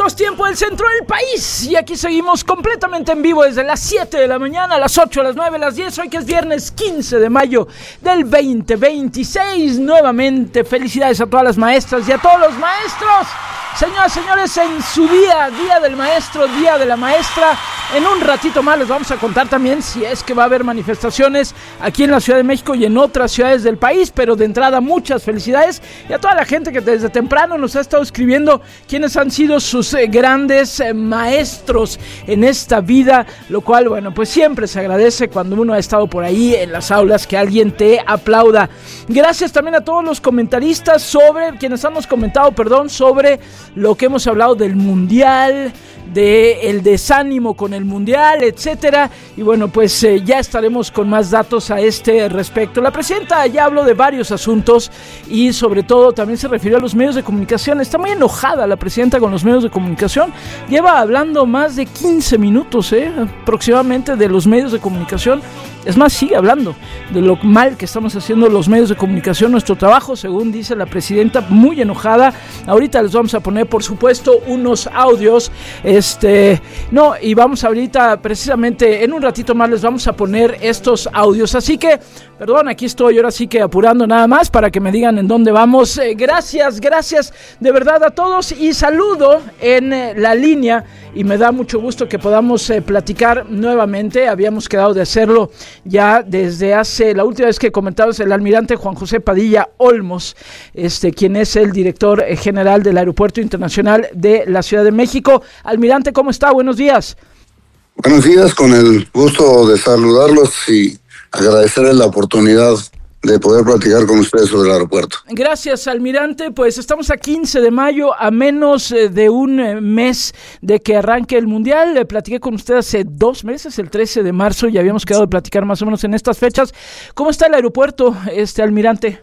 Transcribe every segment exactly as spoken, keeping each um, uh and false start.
minutos, tiempo del centro del país. Y aquí seguimos completamente en vivo desde las siete de la mañana, a las ocho, a las nueve, a las diez. Hoy que es viernes quince de mayo del veinte veintiséis. Nuevamente, felicidades a todas las maestras y a todos los maestros. Señoras y señores, en su día, Día del Maestro, Día de la Maestra, en un ratito más les vamos a contar también si es que va a haber manifestaciones aquí en la Ciudad de México y en otras ciudades del país, pero de entrada muchas felicidades y a toda la gente que desde temprano nos ha estado escribiendo quiénes han sido sus eh, grandes eh, maestros en esta vida, lo cual, bueno, pues siempre se agradece cuando uno ha estado por ahí en las aulas que alguien te aplauda. Gracias también a todos los comentaristas sobre, quienes hemos comentado, perdón, sobre lo que hemos hablado del mundial, de el desánimo con el mundial, etcétera, y bueno, pues eh, ya estaremos con más datos a este respecto. La presidenta ya habló de varios asuntos y sobre todo también se refirió a los medios de comunicación. Está muy enojada la presidenta con los medios de comunicación, lleva hablando más de quince minutos eh, aproximadamente de los medios de comunicación. Es más, sigue hablando de lo mal que estamos haciendo los medios de comunicación, nuestro trabajo, según dice la presidenta, muy enojada. Ahorita les vamos a poner, por supuesto, unos audios, este, no, y vamos ahorita, precisamente, en un ratito más les vamos a poner estos audios, así que, perdón, aquí estoy, ahora sí que apurando nada más para que me digan en dónde vamos. Eh, gracias, gracias de verdad a todos y saludo en eh, la línea y me da mucho gusto que podamos eh, platicar nuevamente. Habíamos quedado de hacerlo ya desde hace, la última vez que comentamos, el almirante Juan José Padilla Olmos, este, quien es el director eh, general del Aeropuerto Internacional de la Ciudad de México. Almirante, ¿cómo está? Buenos días. Buenos días, con el gusto de saludarlos y agradecerles la oportunidad de poder platicar con ustedes sobre el aeropuerto. Gracias, almirante. Pues estamos a quince de mayo, a menos de un mes de que arranque el mundial. Le platiqué con usted hace dos meses, el trece de marzo, y habíamos quedado de platicar más o menos en estas fechas. ¿Cómo está el aeropuerto, este almirante?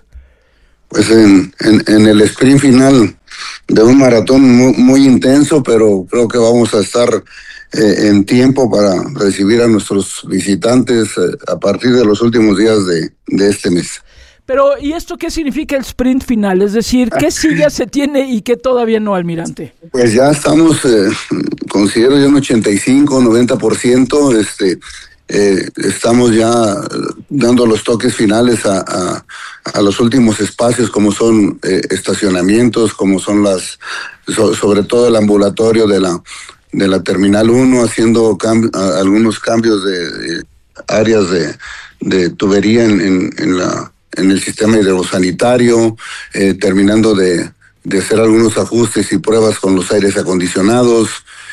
Pues en, en, en el sprint final de un maratón muy, muy intenso, pero creo que vamos a estar eh, en tiempo para recibir a nuestros visitantes eh, a partir de los últimos días de, de este mes. Pero, ¿y esto qué significa el sprint final? Es decir, ¿qué sí ya se tiene y qué todavía no, almirante? Pues ya estamos, eh, considero yo un ochenta y cinco, noventa por ciento, este... Eh, estamos ya dando los toques finales a, a, a los últimos espacios, como son eh, estacionamientos, como son las, so, sobre todo el ambulatorio de la de la Terminal uno, haciendo cam, a, algunos cambios de, de áreas de, de tubería en, en, en, la, en el sistema hidrosanitario, eh, terminando de, de hacer algunos ajustes y pruebas con los aires acondicionados,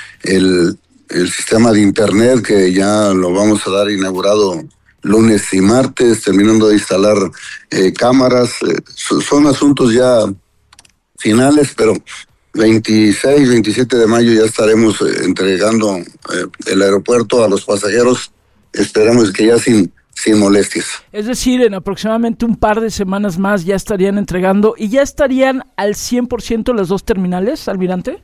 el el sistema de internet que ya lo vamos a dar inaugurado lunes y martes, terminando de instalar eh, cámaras. Eh, son asuntos ya finales, pero veintiséis, veintisiete de mayo ya estaremos eh, entregando eh, el aeropuerto a los pasajeros. Esperamos que ya sin sin molestias. Es decir, en aproximadamente un par de semanas más ya estarían entregando y ya estarían al cien por ciento las dos terminales, almirante.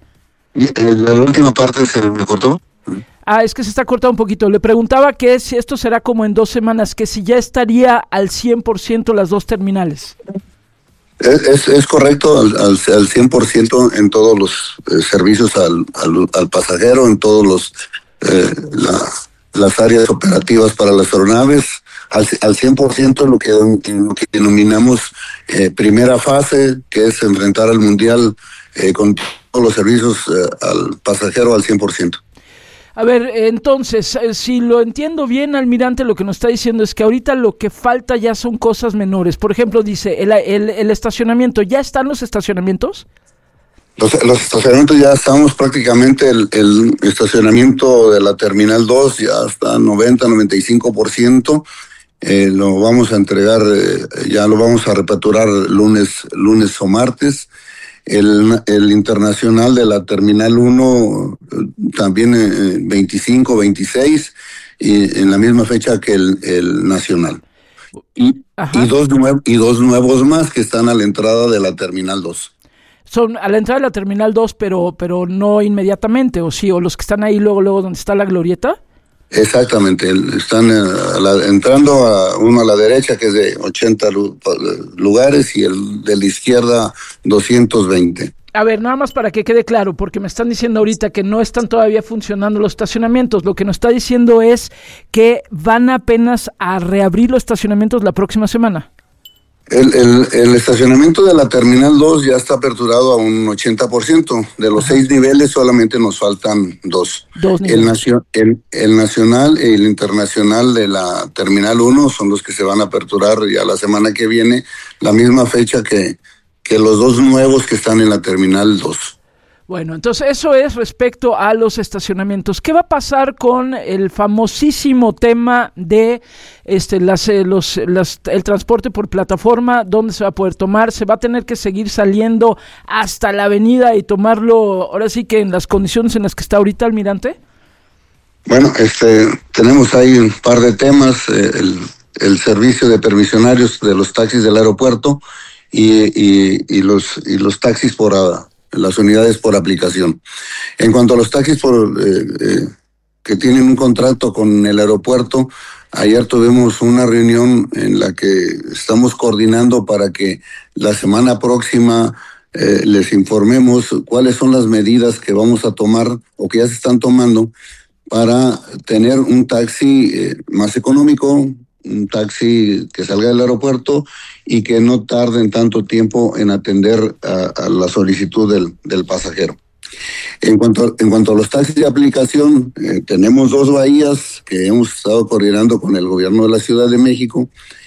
La última parte se me cortó. Ah, es que se está cortando un poquito. Le preguntaba que si esto será como en dos semanas, que si ya estaría al cien por ciento las dos terminales. Es, es, es correcto, al, al, al cien por ciento en todos los eh, servicios al, al, al pasajero, en todos los eh, la, las áreas operativas para las aeronaves, al, al cien por ciento en lo que, en lo que denominamos eh, primera fase, que es enfrentar al mundial eh, con todos los servicios eh, al pasajero al cien por ciento. A ver, entonces, si lo entiendo bien, almirante, lo que nos está diciendo es que ahorita lo que falta ya son cosas menores. Por ejemplo, dice, el, el, el estacionamiento, ¿ya están los estacionamientos? Los, los estacionamientos ya estamos prácticamente, el, el estacionamiento de la Terminal dos ya está noventa, noventa y cinco por ciento. Eh, lo vamos a entregar, eh, ya lo vamos a reaperturar lunes, lunes o martes. El, el internacional de la Terminal uno también eh, veinticinco, veintiséis y en la misma fecha que el, el nacional. Y, y, dos nuev- y dos nuevos más que están a la entrada de la Terminal dos. Son a la entrada de la Terminal dos, pero, pero no inmediatamente, o sí, o los que están ahí luego, luego donde está la glorieta. Exactamente, están a la, entrando a uno a la derecha que es de ochenta lugares y el de la izquierda doscientos veinte. A ver, nada más para que quede claro, porque me están diciendo ahorita que no están todavía funcionando los estacionamientos. Lo que nos está diciendo es que van apenas a reabrir los estacionamientos la próxima semana. El, el, el estacionamiento de la Terminal dos ya está aperturado a un ochenta por ciento. De los Ajá. seis niveles solamente nos faltan dos. Dos niveles. El, nacio, el, el nacional y el internacional de la Terminal uno son los que se van a aperturar ya la semana que viene, la misma fecha que... que los dos nuevos que están en la Terminal dos. Bueno, entonces eso es respecto a los estacionamientos. ¿Qué va a pasar con el famosísimo tema de este, las, los, las, el transporte por plataforma? ¿Dónde se va a poder tomar? ¿Se va a tener que seguir saliendo hasta la avenida y tomarlo ahora sí que en las condiciones en las que está ahorita, almirante? Bueno, este, tenemos ahí un par de temas. Eh, el, el servicio de permisionarios de los taxis del aeropuerto, Y, y, y los y los taxis por uh, las unidades por aplicación. En cuanto a los taxis por eh, eh, que tienen un contrato con el aeropuerto, ayer tuvimos una reunión en la que estamos coordinando para que la semana próxima eh, les informemos cuáles son las medidas que vamos a tomar o que ya se están tomando para tener un taxi eh, más económico, un taxi que salga del aeropuerto y que no tarden tanto tiempo en atender a, a la solicitud del, del pasajero. En cuanto, en cuanto a los taxis de aplicación, eh, tenemos dos bahías que hemos estado coordinando con el gobierno de la Ciudad de México,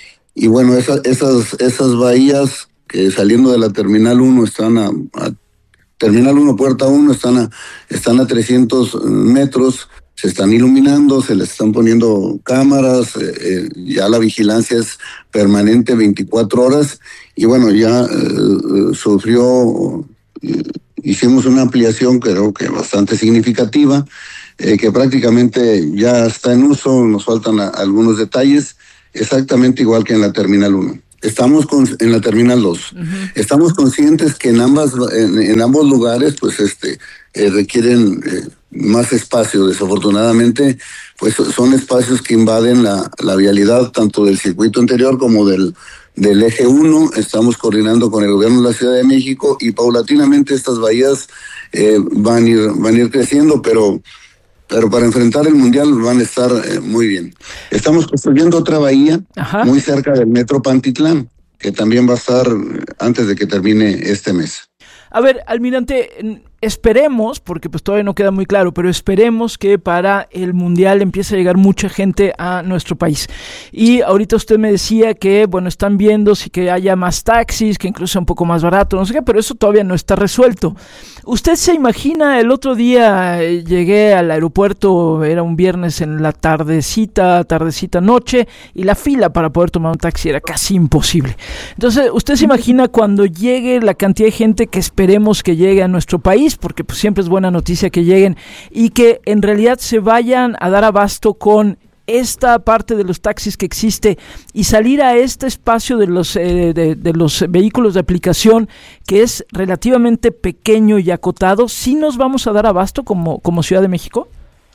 y bueno, esas, esas, esas bahías que saliendo de la Terminal uno están a, a Terminal uno, Puerta uno, están a, están a trescientos metros, se están iluminando, se les están poniendo cámaras, eh, eh, ya la vigilancia es permanente veinticuatro horas, y bueno, ya eh, sufrió, eh, hicimos una ampliación creo que bastante significativa, eh, que prácticamente ya está en uso, nos faltan a, algunos detalles, exactamente igual que en la Terminal uno. Estamos con, en la Terminal dos. Uh-huh. Estamos conscientes que en ambas, en, en ambos lugares, pues este, eh, requieren eh, más espacio. Desafortunadamente, pues son espacios que invaden la, la vialidad tanto del circuito interior como del, del eje uno. Estamos coordinando con el gobierno de la Ciudad de México y paulatinamente estas bahías eh, van a ir, van a ir creciendo, pero pero para enfrentar el Mundial van a estar eh, muy bien. Estamos construyendo otra bahía Ajá. muy cerca del Metro Pantitlán, que también va a estar antes de que termine este mes. A ver, almirante, esperemos, porque pues todavía no queda muy claro, pero esperemos que para el Mundial empiece a llegar mucha gente a nuestro país. Y ahorita usted me decía que, bueno, están viendo si que haya más taxis, que incluso sea un poco más barato, no sé qué, pero eso todavía no está resuelto. ¿Usted se imagina? El otro día eh, llegué al aeropuerto, era un viernes en la tardecita, tardecita noche, y la fila para poder tomar un taxi era casi imposible. Entonces, ¿usted se imagina cuando llegue la cantidad de gente que esperemos que llegue a nuestro país? Porque pues siempre es buena noticia que lleguen y que en realidad se vayan a dar abasto con esta parte de los taxis que existe y salir a este espacio de los eh, de, de los vehículos de aplicación que es relativamente pequeño y acotado. ¿Sí nos vamos a dar abasto como, como Ciudad de México?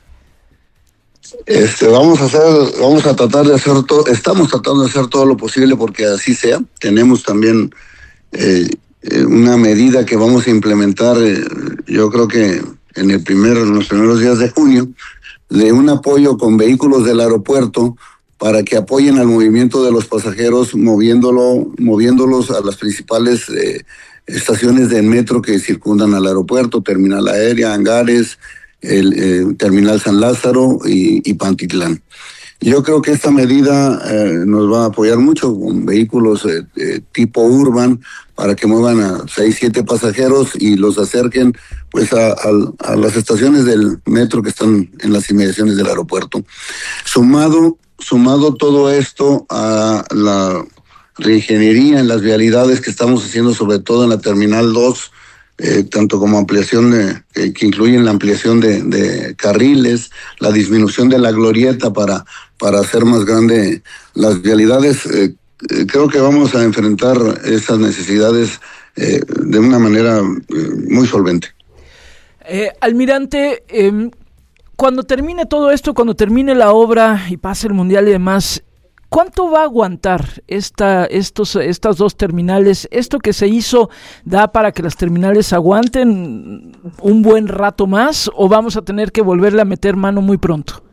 Este, vamos a hacer, vamos a tratar de hacer todo, estamos tratando de hacer todo lo posible porque así sea. Tenemos también eh, una medida que vamos a implementar, eh, yo creo que en el primer, en los primeros días de junio, de un apoyo con vehículos del aeropuerto para que apoyen al movimiento de los pasajeros, moviéndolo, moviéndolos a las principales eh, estaciones del metro que circundan al aeropuerto, Terminal Aérea, Hangares, el eh, Terminal San Lázaro y, y Pantitlán. Yo creo que esta medida eh, nos va a apoyar mucho con vehículos eh, eh, tipo urban para que muevan a seis, siete pasajeros y los acerquen pues a, a, a las estaciones del metro que están en las inmediaciones del aeropuerto. Sumado, sumado todo esto a la reingeniería en las vialidades que estamos haciendo, sobre todo en la Terminal dos, Eh, tanto como ampliación de, eh, que incluyen la ampliación de, de carriles, la disminución de la glorieta para, para hacer más grande las vialidades, eh, eh, creo que vamos a enfrentar esas necesidades eh, de una manera eh, muy solvente. Eh, almirante, eh, cuando termine todo esto, cuando termine la obra y pase el Mundial y demás, ¿Cuánto va a aguantar esta, estos, estas dos terminales? ¿Esto que se hizo da para que las terminales aguanten un buen rato más o vamos a tener que volverle a meter mano muy pronto?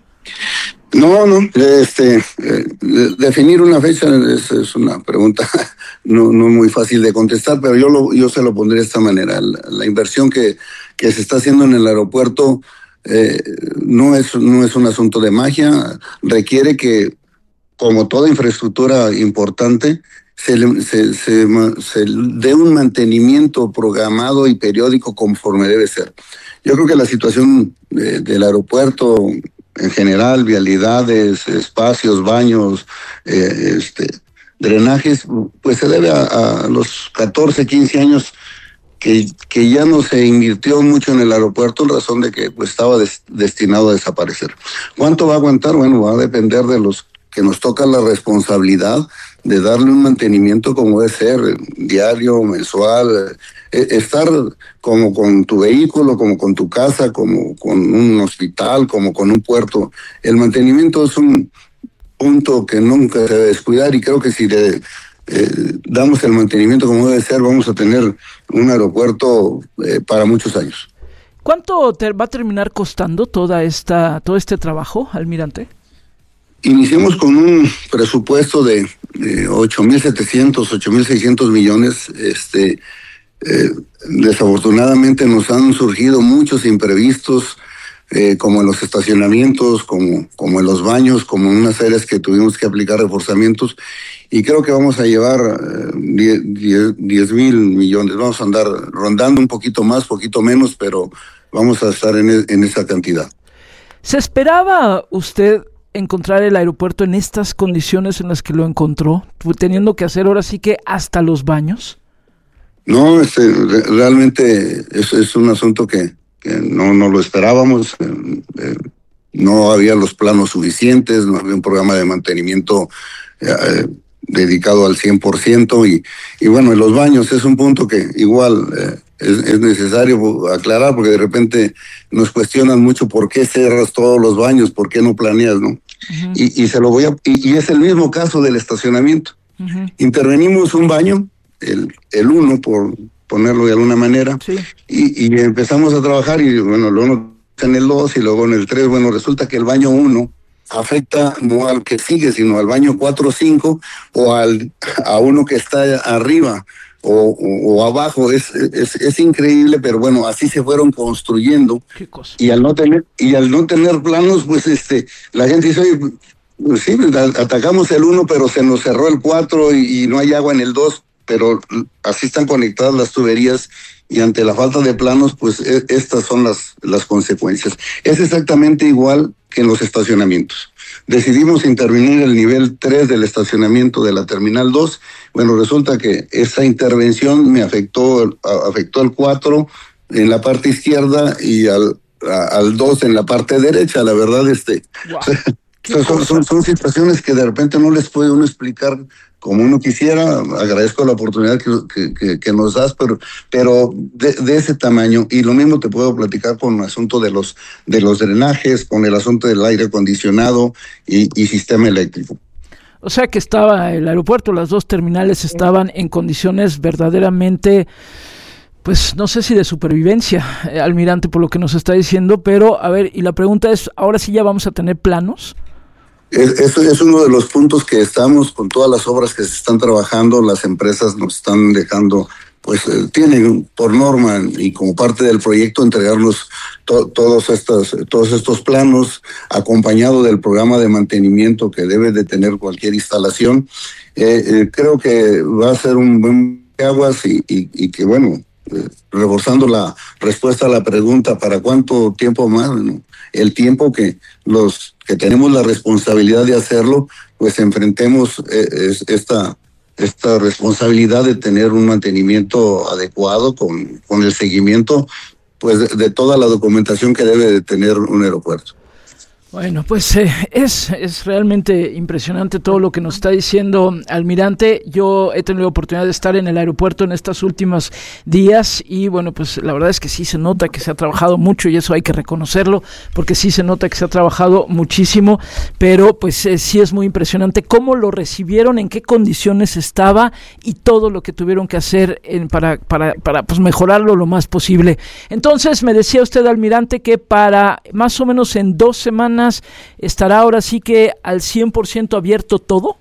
No, no, este, eh, definir una fecha es, es una pregunta no, no muy fácil de contestar, pero yo lo, yo se lo pondré de esta manera. La, la inversión que, que se está haciendo en el aeropuerto eh, no es, no es un asunto de magia, requiere que, como toda infraestructura importante, se, se, se, se dé un mantenimiento programado y periódico conforme debe ser. Yo creo que la situación de, del aeropuerto en general, vialidades, espacios, baños, eh, este, drenajes, pues se debe a, a los catorce, quince años que, que ya no se invirtió mucho en el aeropuerto en razón de que pues estaba des, destinado a desaparecer. ¿Cuánto va a aguantar? Bueno, va a depender de los que nos toca la responsabilidad de darle un mantenimiento como debe ser, diario, mensual, eh, estar como con tu vehículo, como con tu casa, como con un hospital, como con un puerto. El mantenimiento es un punto que nunca se debe descuidar y creo que si le eh, damos el mantenimiento como debe ser, vamos a tener un aeropuerto eh, para muchos años. ¿Cuánto te va a terminar costando toda esta, todo este trabajo, almirante? Iniciamos con un presupuesto de, de ocho mil setecientos, ocho mil seiscientos millones. Este, eh, desafortunadamente nos han surgido muchos imprevistos, eh, como en los estacionamientos, como, como en los baños, como en unas áreas que tuvimos que aplicar reforzamientos. Y creo que vamos a llevar eh, diez mil millones. Vamos a andar rondando un poquito más, poquito menos, pero vamos a estar en, en esa cantidad. ¿Se esperaba usted encontrar el aeropuerto en estas condiciones en las que lo encontró, teniendo que hacer ahora sí que hasta los baños? No, este, realmente es, es un asunto que, que no, no lo esperábamos. Eh, eh, no había los planos suficientes, no había un programa de mantenimiento eh, dedicado al cien por ciento y, y bueno, en los baños es un punto que igual eh, es, es necesario aclarar porque de repente nos cuestionan mucho por qué cerras todos los baños, por qué no planeas, ¿no? Uh-huh. y, y se lo voy a y, y es el mismo caso del estacionamiento. Uh-huh. Intervenimos un baño, el, el uno por ponerlo de alguna manera, sí. y, y empezamos a trabajar y bueno, luego en el dos y luego en el tres, bueno, resulta que el baño uno afecta no al que sigue, sino al baño cuatro o cinco o al, a uno que está arriba o, o, o abajo. Es, es, es increíble, pero bueno, así se fueron construyendo. ¿Qué cosa? Y al no tener, y al no tener planos, pues este, la gente dice, oye, pues sí, atacamos el uno, pero se nos cerró el cuatro y, y no hay agua en el dos, pero así están conectadas las tuberías. Y ante la falta de planos, pues e- estas son las, las consecuencias. Es exactamente igual que en los estacionamientos. Decidimos intervenir el nivel tres del estacionamiento de la Terminal dos. Bueno, resulta que esa intervención me afectó, afectó al cuatro en la parte izquierda y al, a, al dos en la parte derecha. La verdad, este, wow. son, son, son situaciones que de repente no les puede uno explicar como uno quisiera. Agradezco la oportunidad que, que, que nos das, pero, pero de, de ese tamaño. Y lo mismo te puedo platicar con el asunto de los, de los drenajes, con el asunto del aire acondicionado y, y sistema eléctrico. O sea que estaba el aeropuerto, las dos terminales estaban en condiciones verdaderamente, pues no sé si de supervivencia, eh, almirante, por lo que nos está diciendo, pero a ver, y la pregunta es, ¿ahora sí ya vamos a tener planos? Eso es uno de los puntos que estamos con todas las obras que se están trabajando. Las empresas nos están dejando, pues eh, tienen por norma y como parte del proyecto entregarnos to- todos estos todos estos planos acompañado del programa de mantenimiento que debe de tener cualquier instalación. Eh, eh, creo que va a ser un buen aguas y, y, y que bueno, eh, reforzando la respuesta a la pregunta, ¿para cuánto tiempo más? Bueno, el tiempo que los que tenemos la responsabilidad de hacerlo, pues enfrentemos eh, es, esta, esta responsabilidad de tener un mantenimiento adecuado con, con el seguimiento pues de, de toda la documentación que debe de tener un aeropuerto. Bueno, pues eh, es, es realmente impresionante todo lo que nos está diciendo Almirante. Yo he tenido la oportunidad de estar en el aeropuerto en estos últimos días y bueno, pues la verdad es que sí se nota que se ha trabajado mucho y eso hay que reconocerlo, porque sí se nota que se ha trabajado muchísimo, pero pues eh, sí es muy impresionante cómo lo recibieron, en qué condiciones estaba y todo lo que tuvieron que hacer en, para, para, para pues mejorarlo lo más posible. Entonces me decía usted, Almirante, que para más o menos en dos semanas ¿estará ahora sí que al cien por ciento abierto todo?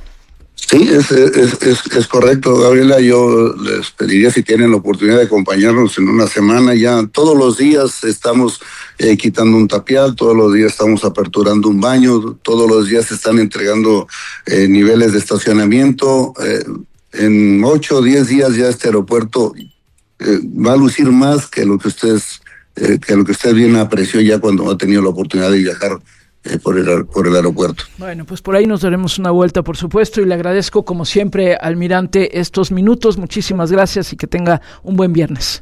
Sí, es, es, es, es correcto, Gabriela. Yo les pediría si tienen la oportunidad de acompañarnos en una semana. Ya todos los días estamos eh, quitando un tapial, todos los días estamos aperturando un baño, todos los días se están entregando eh, niveles de estacionamiento. Eh, en ocho o diez días ya este aeropuerto eh, va a lucir más que lo que ustedes Eh, que lo que usted bien apreció ya cuando ha tenido la oportunidad de viajar eh, por el por el aeropuerto. Bueno, pues por ahí nos daremos una vuelta, por supuesto, y le agradezco como siempre, Almirante, estos minutos. Muchísimas gracias y que tenga un buen viernes.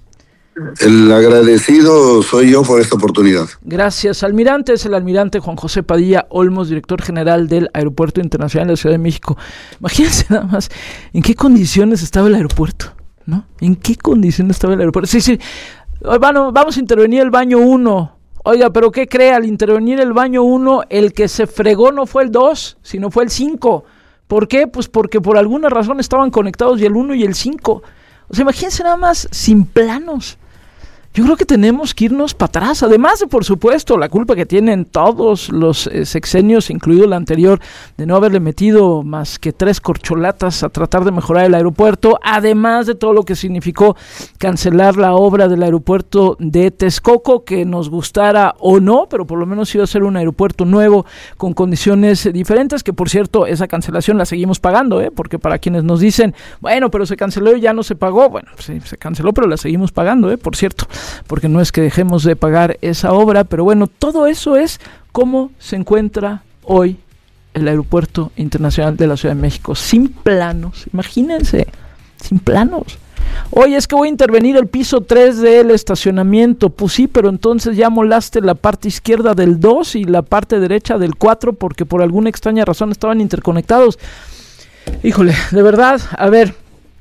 El agradecido soy yo por esta oportunidad. Gracias, Almirante. Es el Almirante Juan José Padilla Olmos, director general del Aeropuerto Internacional de la Ciudad de México. Imagínense nada más en qué condiciones estaba el aeropuerto, ¿no? ¿En qué condiciones estaba el aeropuerto? Sí, sí. Bueno, vamos a intervenir el baño uno. Oiga, pero ¿qué cree? Al intervenir el baño uno, el que se fregó no fue el dos, sino fue el cinco. ¿Por qué? Pues porque por alguna razón estaban conectados y el uno y el cinco. O sea, imagínense nada más sin planos. Yo creo que tenemos que irnos para atrás, además de, por supuesto, la culpa que tienen todos los eh, sexenios, incluido el anterior, de no haberle metido más que tres corcholatas a tratar de mejorar el aeropuerto, además de todo lo que significó cancelar la obra del aeropuerto de Texcoco, que nos gustara o no, pero por lo menos iba a ser un aeropuerto nuevo con condiciones diferentes, que por cierto, esa cancelación la seguimos pagando, ¿eh? Porque para quienes nos dicen, bueno, pero se canceló y ya no se pagó, bueno, sí, se canceló, pero la seguimos pagando, ¿eh? Por cierto, porque no es que dejemos de pagar esa obra, pero bueno, todo eso es cómo se encuentra hoy el Aeropuerto Internacional de la Ciudad de México, sin planos, imagínense, sin planos. Oye, es que voy a intervenir el piso tres del estacionamiento. Pues sí, pero entonces ya molaste la parte izquierda del dos y la parte derecha del cuatro porque por alguna extraña razón estaban interconectados. Híjole, de verdad, a ver,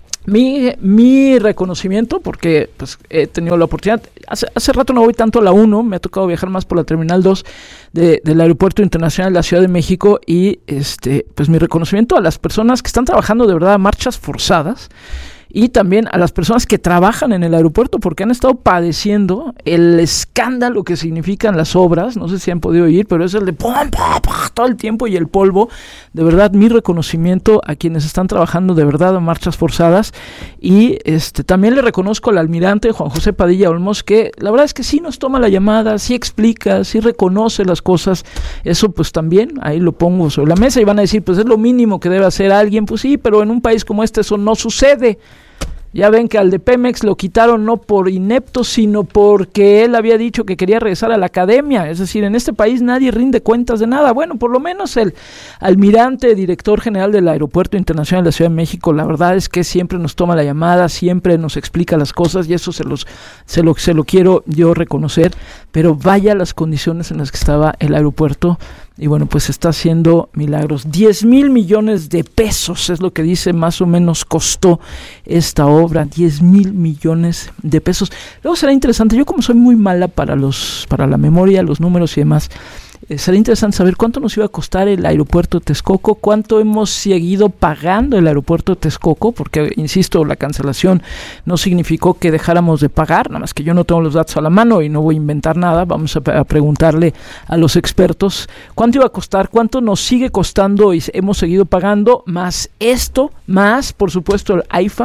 Mi, mi reconocimiento, porque pues he tenido la oportunidad, hace, hace rato no voy tanto a la uno, me ha tocado viajar más por la Terminal dos de, del Aeropuerto Internacional de la Ciudad de México y este pues mi reconocimiento a las personas que están trabajando de verdad a marchas forzadas y también a las personas que trabajan en el aeropuerto porque han estado padeciendo el escándalo que significan las obras. No sé si han podido oír, pero es el de pum, pum, pum, todo el tiempo y el polvo. De verdad, mi reconocimiento a quienes están trabajando de verdad a marchas forzadas y este también le reconozco al Almirante Juan José Padilla Olmos que la verdad es que sí nos toma la llamada, sí explica, sí reconoce las cosas. Eso pues también ahí lo pongo sobre la mesa y van a decir pues es lo mínimo que debe hacer alguien. Pues sí, pero en un país como este eso no sucede. Ya ven que al de Pemex lo quitaron no por inepto, sino porque él había dicho que quería regresar a la academia. Es decir, en este país nadie rinde cuentas de nada. Bueno, por lo menos el almirante, director general del Aeropuerto Internacional de la Ciudad de México, la verdad es que siempre nos toma la llamada, siempre nos explica las cosas y eso se los se lo, se lo quiero yo reconocer. Pero vaya las condiciones en las que estaba el aeropuerto. Y bueno, pues está haciendo milagros. diez mil millones de pesos es lo que dice más o menos costó esta obra. diez mil millones de pesos. Luego será interesante, yo como soy muy mala para los para la memoria, los números y demás, eh, será interesante saber cuánto nos iba a costar el aeropuerto de Texcoco, cuánto hemos seguido pagando el aeropuerto de Texcoco, porque, insisto, la cancelación no significó que dejáramos de pagar, nada más que yo no tengo los datos a la mano y no voy a inventar nada. Vamos a, a preguntarle a los expertos cuánto iba a costar, cuánto nos sigue costando y hemos seguido pagando, más esto, más, por supuesto, el AIFA,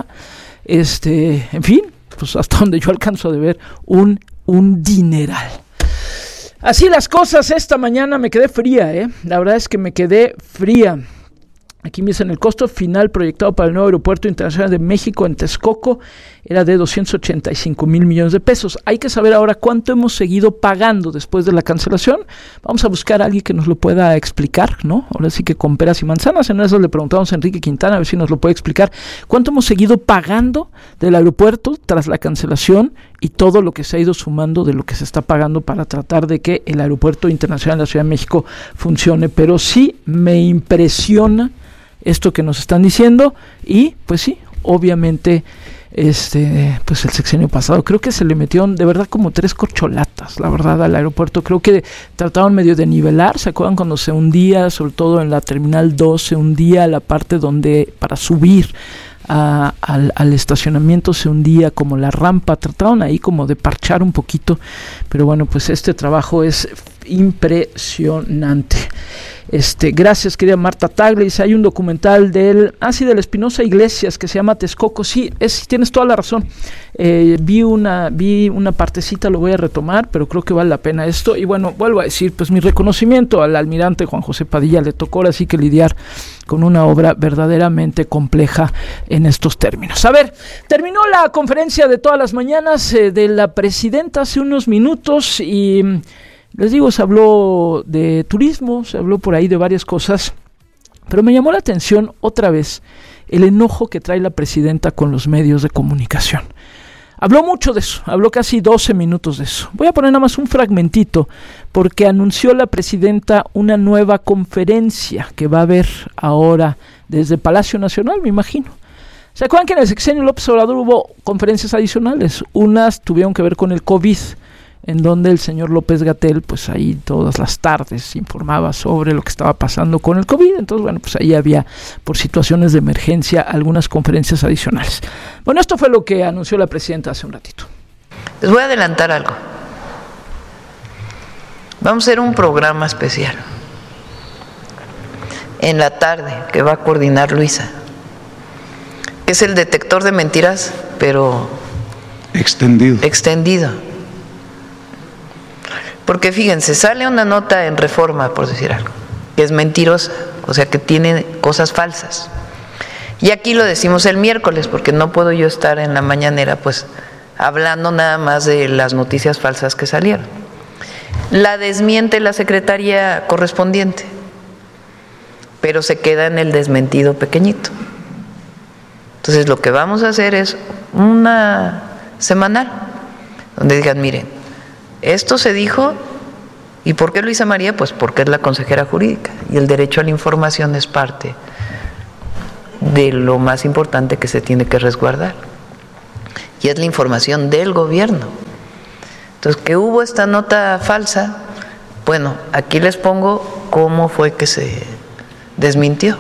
este, en fin, pues hasta donde yo alcanzo a ver un, un dineral. Así las cosas, esta mañana me quedé fría, ¿eh? La verdad es que me quedé fría. Aquí me dicen el costo final proyectado para el nuevo Aeropuerto Internacional de México en Texcoco era de doscientos ochenta y cinco mil millones de pesos. Hay que saber ahora cuánto hemos seguido pagando después de la cancelación. Vamos a buscar a alguien que nos lo pueda explicar, ¿no? Ahora sí que con peras y manzanas. En eso le preguntamos a Enrique Quintana a ver si nos lo puede explicar. ¿Cuánto hemos seguido pagando del aeropuerto tras la cancelación y todo lo que se ha ido sumando de lo que se está pagando para tratar de que el Aeropuerto Internacional de la Ciudad de México funcione. Pero sí me impresiona esto que nos están diciendo y pues sí, obviamente este pues el sexenio pasado creo que se le metieron de verdad como tres corcholatas, la verdad, al aeropuerto. Creo que trataron medio de nivelar, ¿se acuerdan cuando se hundía, sobre todo en la Terminal dos, se hundía la parte donde para subir A, al, al estacionamiento se hundía como la rampa? Trataron ahí como de parchar un poquito, pero bueno, pues este trabajo es impresionante. Este, gracias querida Marta Taglis. Hay un documental del, ah sí, del Espinosa Iglesias que se llama Texcoco. Sí, es, tienes toda la razón. Eh, vi una, vi una partecita, lo voy a retomar, pero creo que vale la pena esto. Y bueno, vuelvo a decir, pues mi reconocimiento al almirante Juan José Padilla. Le tocó ahora sí que lidiar con una obra verdaderamente compleja en estos términos. A ver, terminó la conferencia de todas las mañanas eh, de la presidenta hace unos minutos y les digo, se habló de turismo, se habló por ahí de varias cosas, pero me llamó la atención otra vez el enojo que trae la presidenta con los medios de comunicación. Habló mucho de eso, habló casi doce minutos de eso. Voy a poner nada más un fragmentito, porque anunció la presidenta una nueva conferencia que va a haber ahora desde Palacio Nacional, me imagino. ¿Se acuerdan que en el sexenio López Obrador hubo conferencias adicionales? Unas tuvieron que ver con el COVID, en donde el señor López-Gatell, pues ahí todas las tardes informaba sobre lo que estaba pasando con el COVID. Entonces, bueno, pues ahí había, por situaciones de emergencia, algunas conferencias adicionales. Bueno, esto fue lo que anunció la presidenta hace un ratito. Les voy a adelantar algo. Vamos a hacer un programa especial en la tarde que va a coordinar Luisa, que es el detector de mentiras, pero extendido. extendido. Porque fíjense, sale una nota en Reforma, por decir algo, que es mentirosa, o sea que tiene cosas falsas. Y aquí lo decimos el miércoles, porque no puedo yo estar en la mañanera pues hablando nada más de las noticias falsas que salieron. La desmiente la secretaría correspondiente, pero se queda en el desmentido pequeñito. Entonces lo que vamos a hacer es una semanal, donde digan, miren, esto se dijo, ¿y por qué Luisa María? Pues porque es la consejera jurídica y el derecho a la información es parte de lo más importante que se tiene que resguardar, y es la información del gobierno. Entonces, que hubo esta nota falsa, bueno, aquí les pongo cómo fue que se desmintió.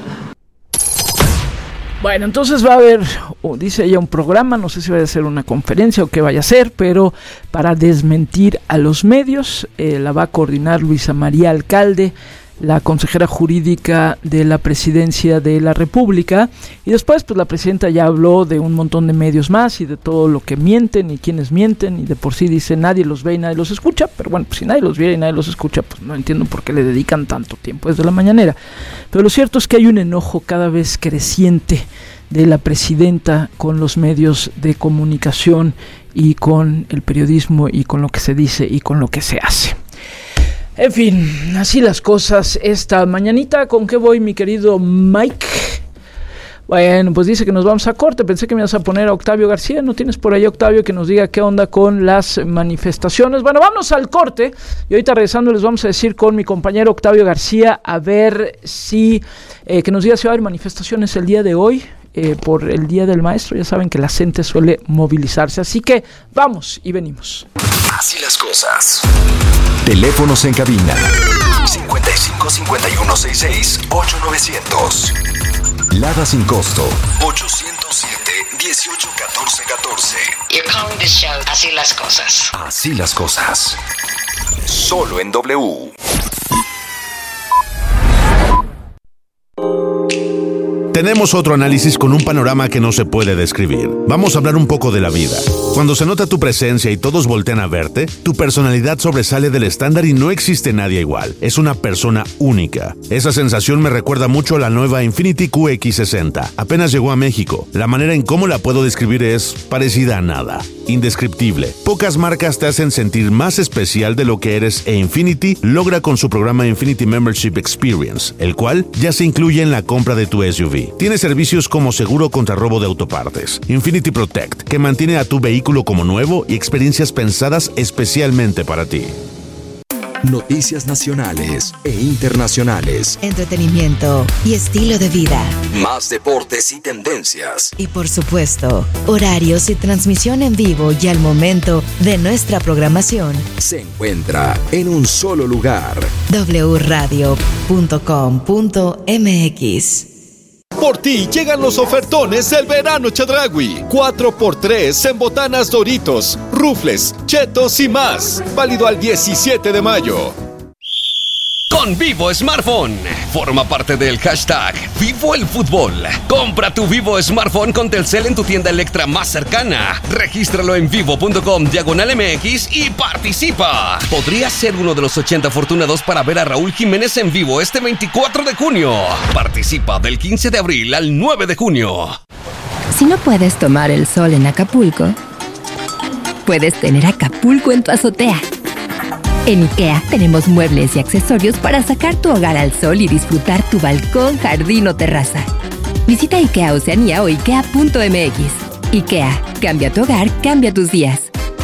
Bueno, entonces va a haber, dice ella, un programa, no sé si va a ser una conferencia o qué vaya a ser, pero para desmentir a los medios, eh, la va a coordinar Luisa María Alcalde, la consejera jurídica de la Presidencia de la República, y después pues la presidenta ya habló de un montón de medios más y de todo lo que mienten y quienes mienten, y de por sí dice nadie los ve y nadie los escucha, pero bueno, pues si nadie los ve y nadie los escucha, pues no entiendo por qué le dedican tanto tiempo desde la mañanera. Pero lo cierto es que hay un enojo cada vez creciente de la presidenta con los medios de comunicación y con el periodismo y con lo que se dice y con lo que se hace. En fin, así las cosas esta mañanita. ¿Con qué voy, mi querido Mike? Bueno, pues dice que nos vamos a corte. Pensé que me ibas a poner a Octavio García. ¿No tienes por ahí, Octavio, que nos diga qué onda con las manifestaciones? Bueno, vamos al corte y ahorita regresando les vamos a decir con mi compañero Octavio García a ver si, eh, que nos diga si va a haber manifestaciones el día de hoy. Eh, por el Día del Maestro, ya saben que la gente suele movilizarse, así que vamos y venimos. Así las cosas. Teléfonos en cabina cincuenta y cinco, cincuenta y uno, sesenta y seis, ocho novecientos. Lada sin costo ochocientos siete, dieciocho, catorce, catorce. You're calling this show Así las cosas. Así las cosas. Solo en W. Tenemos otro análisis con un panorama que no se puede describir. Vamos a hablar un poco de la vida. Cuando se nota tu presencia y todos voltean a verte, tu personalidad sobresale del estándar y no existe nadie igual. Es una persona única. Esa sensación me recuerda mucho a la nueva Infiniti Q X sesenta. Apenas llegó a México. La manera en cómo la puedo describir es parecida a nada. Indescriptible. Pocas marcas te hacen sentir más especial de lo que eres, e Infiniti logra con su programa Infiniti Membership Experience, el cual ya se incluye en la compra de tu S U V. Tiene servicios como seguro contra robo de autopartes, Infinity Protect, que mantiene a tu vehículo como nuevo, y experiencias pensadas especialmente para ti. Noticias nacionales e internacionales. Entretenimiento y estilo de vida. Más deportes y tendencias. Y por supuesto, horarios y transmisión en vivo y al momento de nuestra programación. Se encuentra en un solo lugar. doble u radio punto com punto eme equis. Por ti llegan los ofertones del verano Chedraui. cuatro por tres en botanas Doritos, Rufles, Chetos y más. Válido al diecisiete de mayo. Con Vivo Smartphone. Forma parte del hashtag Vivo el Fútbol. Compra tu Vivo Smartphone con Telcel en tu tienda Electra más cercana. Regístralo en vivo punto com diagonal eme equis y participa. Podrías ser uno de los ochenta afortunados para ver a Raúl Jiménez en vivo este veinticuatro de junio. Participa del quince de abril al nueve de junio. Si no puedes tomar el sol en Acapulco, puedes tener Acapulco en tu azotea. En IKEA tenemos muebles y accesorios para sacar tu hogar al sol y disfrutar tu balcón, jardín o terraza. Visita IKEA Oceanía o ikea punto eme equis. IKEA, cambia tu hogar, cambia tus días.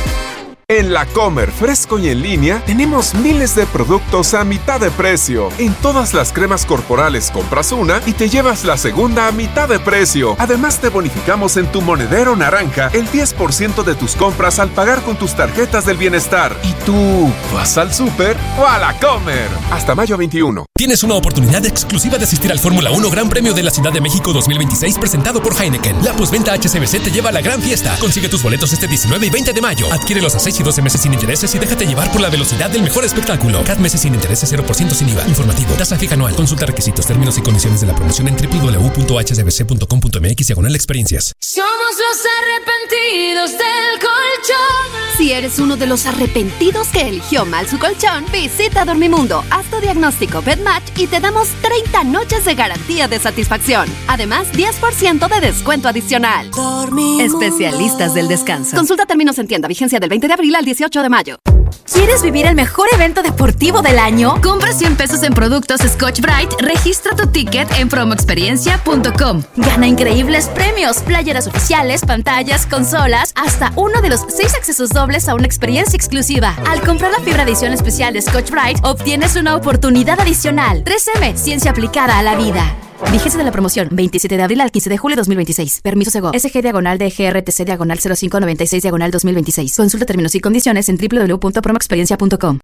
En La Comer, fresco y en línea, tenemos miles de productos a mitad de precio. En todas las cremas corporales compras una y te llevas la segunda a mitad de precio. Además, te bonificamos en tu monedero naranja el diez por ciento de tus compras al pagar con tus tarjetas del bienestar. ¿Y tú vas al súper o a La Comer? Hasta mayo veintiuno. Tienes una oportunidad exclusiva de asistir al Fórmula uno Gran Premio de la Ciudad de México dos mil veintiséis presentado por Heineken. La postventa H S B C te lleva a la gran fiesta. Consigue tus boletos este diecinueve y veinte de mayo. Adquiérelos a seis y doce meses sin intereses y déjate llevar por la velocidad del mejor espectáculo. C A D meses sin intereses, cero por ciento sin I V A. Informativo. Tasa fija anual. Consulta requisitos, términos y condiciones de la promoción en doble u doble u doble u punto h s b c punto com punto eme equis diagonal experiencias. Somos los arrepentidos del colchón. Si eres uno de los arrepentidos que eligió mal su colchón, visita Dormimundo, haz tu diagnóstico BedMatch y te damos treinta noches de garantía de satisfacción. Además, diez por ciento de descuento adicional. Dormimundo. Especialistas del descanso. Consulta términos en tienda. Vigencia del veinte de abril al dieciocho de mayo. ¿Quieres vivir el mejor evento deportivo del año? Compra cien pesos en productos Scotch-Brite, registra tu ticket en promo experiencia punto com. Gana increíbles premios, playeras oficiales, pantallas, consolas, hasta uno de los seis accesos dobles a una experiencia exclusiva. Al comprar la fibra edición especial de Scotch-Brite, obtienes una oportunidad adicional. tres eme, ciencia aplicada a la vida. Vigencia de la promoción, veintisiete de abril al quince de julio de dos mil veintiséis. Permiso Segov. S G diagonal D G R T C diagonal cero cinco noventa y seis diagonal dos mil veintiséis. Consulta términos y condiciones en doble u doble u doble u punto promo experiencia punto com.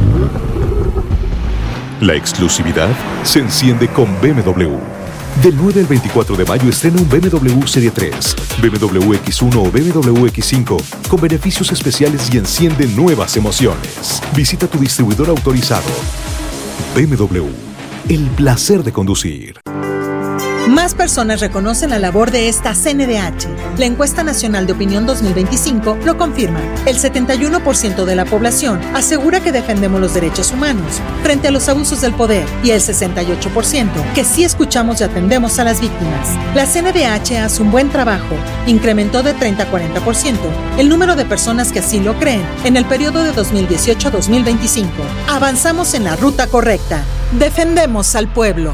La exclusividad se enciende con B M W. Del nueve al veinticuatro de mayo estrena un B M W Serie tres, B M W equis uno o B M W equis cinco con beneficios especiales y enciende nuevas emociones. Visita tu distribuidor autorizado. B M W. El placer de conducir. Más personas reconocen la labor de esta C N D H. La encuesta nacional de opinión dos mil veinticinco lo confirma. El setenta y uno por ciento de la población asegura que defendemos los derechos humanos frente a los abusos del poder y el sesenta y ocho por ciento que sí escuchamos y atendemos a las víctimas. La C N D H hace un buen trabajo. Incrementó de treinta a cuarenta por ciento el número de personas que así lo creen en el periodo de dos mil dieciocho a dos mil veinticinco. Avanzamos en la ruta correcta. Defendemos al pueblo.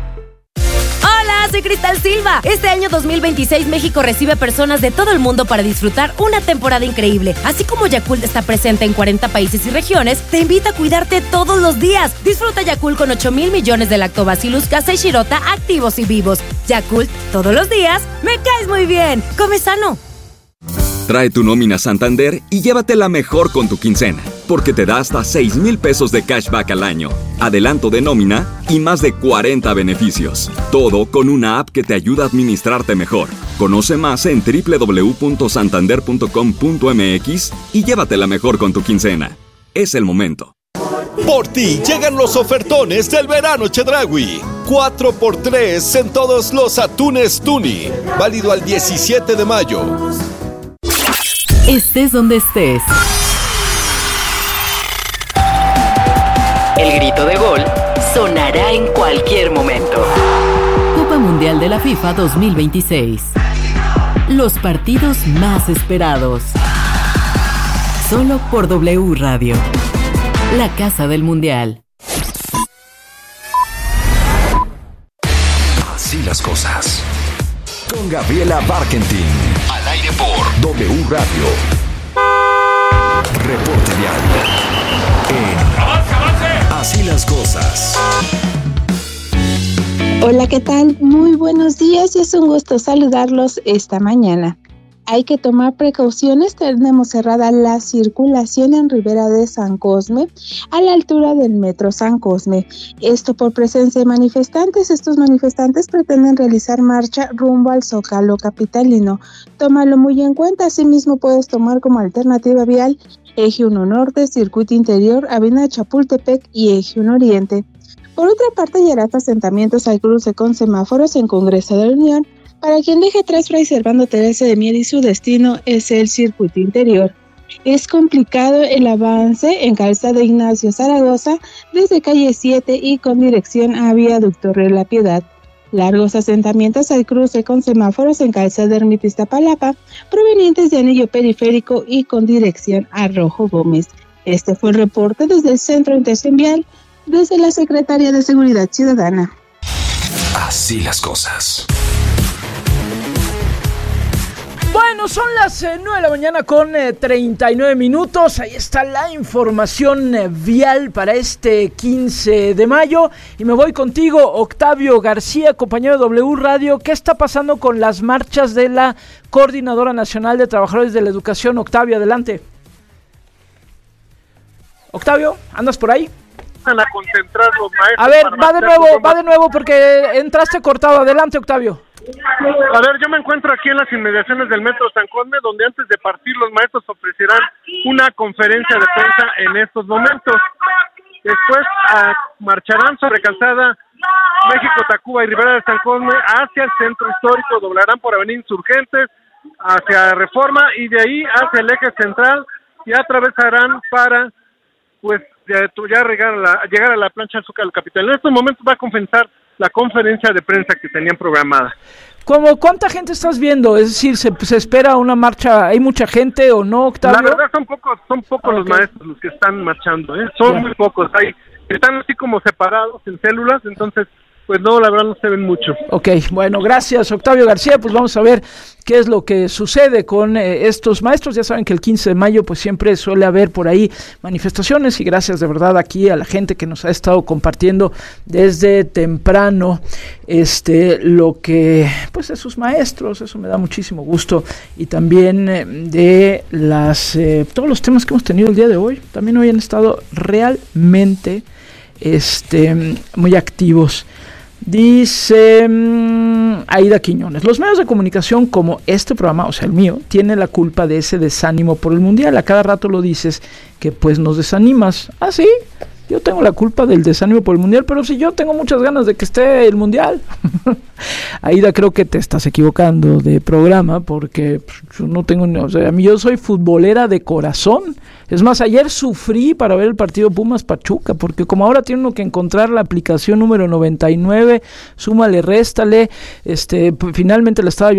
Soy Cristal Silva. Este año dos mil veintiséis México recibe personas de todo el mundo para disfrutar una temporada increíble. Así como Yakult está presente en cuarenta países y regiones, te invita a cuidarte todos los días. Disfruta Yakult con ocho mil millones de Lactobacillus casei shirota activos y vivos. Yakult, todos los días, me caes muy bien. Come sano. Trae tu nómina Santander y llévatela mejor con tu quincena, porque te da hasta seis mil pesos de cashback al año, adelanto de nómina y más de cuarenta beneficios. Todo con una app que te ayuda a administrarte mejor. Conoce más en doble u doble u doble u punto santander punto com punto eme equis y llévatela mejor con tu quincena. Es el momento. Por ti llegan los ofertones del verano Chedraui. cuatro por tres en todos los atunes Tuni. Válido al diecisiete de mayo. Estés donde estés. El grito de gol sonará en cualquier momento. Copa Mundial de la FIFA dos mil veintiséis. Los partidos más esperados. Solo por W Radio. La casa del Mundial. Así las cosas. Con Gabriela Barkentin. Al aire por W Radio. Reporte vial. En ¡Avance, avance! Así las cosas. Hola, ¿qué tal? Muy buenos días y es un gusto saludarlos esta mañana. Hay que tomar precauciones, tenemos cerrada la circulación en Ribera de San Cosme, a la altura del Metro San Cosme. Esto por presencia de manifestantes. Estos manifestantes pretenden realizar marcha rumbo al Zócalo capitalino. Tómalo muy en cuenta, asimismo puedes tomar como alternativa vial Eje uno Norte, Circuito Interior, Avenida Chapultepec y Eje uno Oriente. Por otra parte, ya hará asentamientos al cruce con semáforos en Congreso de la Unión. Para quien deje atrás Fray Servando Teresa de Mier y su destino es el Circuito Interior. Es complicado el avance en Calzada Ignacio Zaragoza desde calle siete y con dirección a Viaducto Río La Piedad. Largos asentamientos al cruce con semáforos en Calzada Ermita Iztapalapa, provenientes de Anillo Periférico y con dirección a Rojo Gómez. Este fue el reporte desde el Centro de Intención Vial, desde la Secretaría de Seguridad Ciudadana. Así las cosas. Bueno, son las eh, nueve de la mañana con eh, treinta y nueve minutos. Ahí está la información eh, vial para este quince de mayo. Y me voy contigo, Octavio García, compañero de W Radio. ¿Qué está pasando con las marchas de la Coordinadora Nacional de Trabajadores de la Educación? Octavio, adelante. Octavio, ¿andas por ahí? A concentrar los maestros. A ver, va de nuevo, va de nuevo porque entraste cortado. Adelante, Octavio. A ver, yo me encuentro aquí en las inmediaciones del Metro San Cosme, donde antes de partir los maestros ofrecerán una conferencia de prensa en estos momentos. Después uh, marcharán sobre Calzada México, Tacuba y Ribera de San Cosme hacia el centro histórico, doblarán por Avenida Insurgentes hacia Reforma y de ahí hacia el eje central y atravesarán para pues ya, ya llegar, a la, llegar a la plancha del Zócalo capital. En estos momentos va a comenzar la conferencia de prensa que tenían programada. ¿Cómo, ¿Cuánta gente estás viendo? Es decir, ¿se, se espera una marcha? ¿Hay mucha gente o no, Octavio? La verdad son pocos, son pocos okay. los maestros los que están marchando, ¿eh? Son yeah. muy pocos. Hay, están así como separados en células, entonces pues no, la verdad no se ven mucho. Ok, bueno, gracias Octavio García, pues vamos a ver qué es lo que sucede con eh, estos maestros. Ya saben que el quince de mayo pues siempre suele haber por ahí manifestaciones y gracias de verdad aquí a la gente que nos ha estado compartiendo desde temprano este lo que pues de sus maestros, eso me da muchísimo gusto y también eh, de las eh, todos los temas que hemos tenido el día de hoy, también hoy han estado realmente este muy activos. Dice um, Aida Quiñones, los medios de comunicación como este programa, o sea el mío, tiene la culpa de ese desánimo por el mundial. A cada rato lo dices que pues nos desanimas. ¿Ah, sí? Yo tengo la culpa del desánimo por el mundial, pero si yo tengo muchas ganas de que esté el mundial. Aida, creo que te estás equivocando de programa porque yo no tengo, o sea, a mí yo soy futbolera de corazón. Es más, ayer sufrí para ver el partido Pumas Pachuca, porque como ahora tiene uno que encontrar la aplicación número noventa y nueve, súmale, réstale, este, finalmente la estaba yo